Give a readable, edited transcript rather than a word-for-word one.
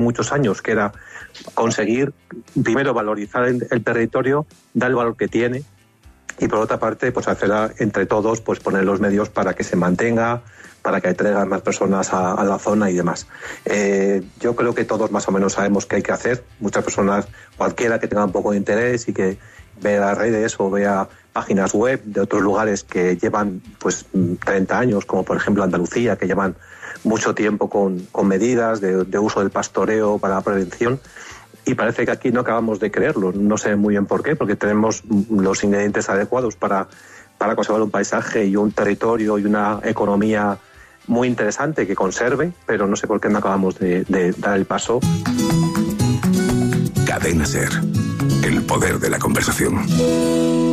muchos años, que era conseguir, primero, valorizar el territorio, dar el valor que tiene, y por otra parte, pues hacer entre todos, pues poner los medios para que se mantenga, para que atraigan más personas a la zona y demás. Yo creo que todos más o menos sabemos qué hay que hacer. Muchas personas, cualquiera que tenga un poco de interés y que vea redes o vea páginas web de otros lugares que llevan pues 30 años, como por ejemplo Andalucía, que llevan mucho tiempo con medidas de uso del pastoreo para la prevención, y parece que aquí no acabamos de creerlo. No sé muy bien por qué, porque tenemos los ingredientes adecuados para conservar un paisaje y un territorio y una economía muy interesante que conserve, pero no sé por qué no acabamos de dar el paso. Cadena SER, el poder de la conversación.